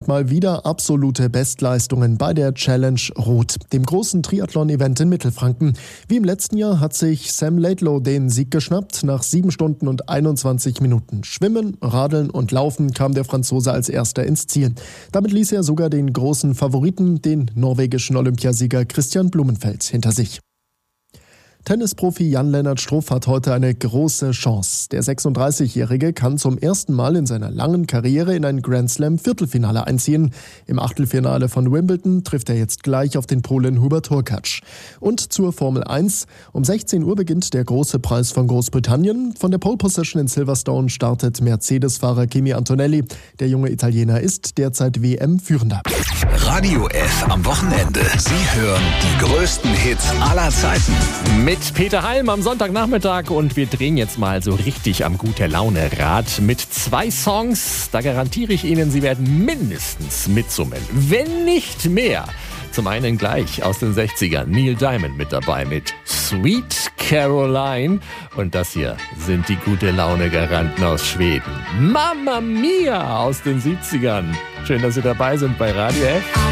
mal wieder absolute Bestleistungen bei der Challenge Rot, dem großen Triathlon-Event in Mittelfranken. Wie im letzten Jahr hat sich Sam Laidlow den Sieg geschnappt. Nach 7 Stunden und 21 Minuten Schwimmen, Radeln und Laufen kam der Franzose als Erster ins Ziel. Damit ließ er sogar den großen Favoriten, den norwegischen Olympiasieger Kristian Blummenfelt, hinter sich. Tennisprofi Jan-Lennart Struff hat heute eine große Chance. Der 36-Jährige kann zum ersten Mal in seiner langen Karriere in ein Grand-Slam-Viertelfinale einziehen. Im Achtelfinale von Wimbledon trifft er jetzt gleich auf den Polen Hubert Hurkacz. Und zur Formel 1. Um 16 Uhr beginnt der große Preis von Großbritannien. Von der Pole Position in Silverstone startet Mercedes-Fahrer Kimi Antonelli. Der junge Italiener ist derzeit WM-Führender. Radio F am Wochenende. Sie hören die größten Hits aller Zeiten. Mit Peter Halm am Sonntagnachmittag und wir drehen jetzt mal so richtig am Gute-Laune-Rad mit 2 Songs. Da garantiere ich Ihnen, Sie werden mindestens mitsummen, wenn nicht mehr. Zum einen gleich aus den 60ern Neil Diamond mit dabei mit Sweet Caroline. Und das hier sind die Gute-Laune-Garanten aus Schweden. Mamma Mia aus den 70ern. Schön, dass Sie dabei sind bei Radio F.